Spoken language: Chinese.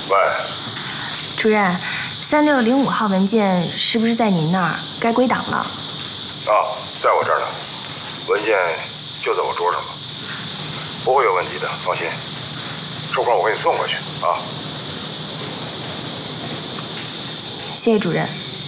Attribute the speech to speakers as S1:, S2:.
S1: 喂，
S2: 主任，3605号文件是不是在您那儿？该归档了。
S1: 啊，在我这儿呢，文件就在我桌上了，不会有问题的，放心。收款我给你送过去啊。
S2: 谢谢主任。